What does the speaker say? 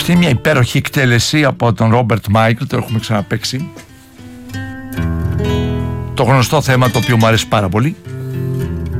Αυτή είναι μια υπέροχη εκτέλεση από τον Ρόμπερτ Μάικλ, το έχουμε ξαναπαίξει. Το γνωστό θέμα, το οποίο μου αρέσει πάρα πολύ.